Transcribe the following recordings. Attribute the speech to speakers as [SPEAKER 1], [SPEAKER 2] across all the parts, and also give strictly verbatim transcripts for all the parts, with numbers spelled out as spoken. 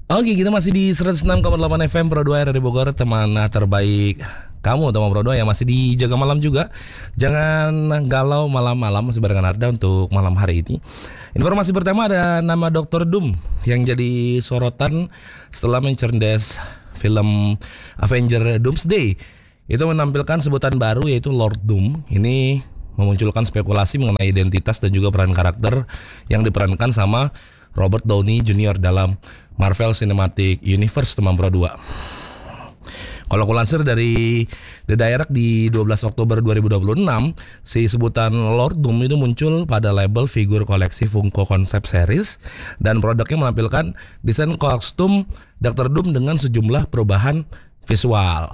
[SPEAKER 1] Oke, kita masih di seratus enam koma delapan F M Pro dua R di Bogor, teman terbaik kamu, teman Pro dua yang masih dijaga malam juga. Jangan galau malam-malam, masih barengan Arda untuk malam hari ini. Informasi pertama, ada nama dokter Doom yang jadi sorotan setelah mencerdas film Avenger Doomsday. Itu menampilkan sebutan baru yaitu Lord Doom. Ini memunculkan spekulasi mengenai identitas dan juga peran karakter yang diperankan sama Robert Downey Junior dalam Marvel Cinematic Universe, teman Pro dua. Kalau aku lansir dari The Direct di dua belas Oktober dua ribu dua puluh enam, si sebutan Lord Doom itu muncul pada label figur koleksi Funko Concept Series, dan produknya menampilkan desain kostum dokter Doom dengan sejumlah perubahan visual.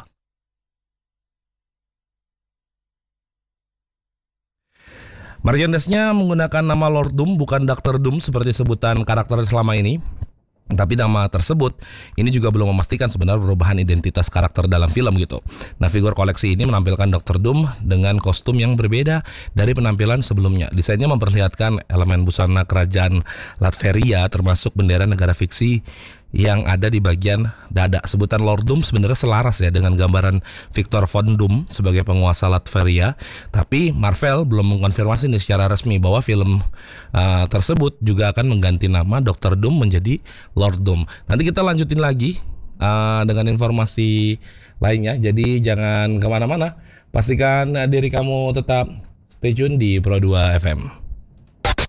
[SPEAKER 1] Merchandise-nya menggunakan nama Lord Doom, bukan dokter Doom seperti sebutan karakter selama ini. Tapi nama tersebut ini juga belum memastikan sebenarnya perubahan identitas karakter dalam film gitu. Nah, figur koleksi ini menampilkan dokter Doom dengan kostum yang berbeda dari penampilan sebelumnya. Desainnya memperlihatkan elemen busana kerajaan Latveria, termasuk bendera negara fiksi yang ada di bagian dada. Sebutan Lord Doom sebenarnya selaras ya dengan gambaran Victor Von Doom sebagai penguasa Latveria. Tapi Marvel belum mengkonfirmasi nih secara resmi bahwa film uh, tersebut juga akan mengganti nama dokter Doom menjadi Lord Doom. Nanti kita lanjutin lagi uh, dengan informasi lainnya. Jadi jangan kemana-mana. Pastikan diri kamu tetap stay tune di Pro dua F M.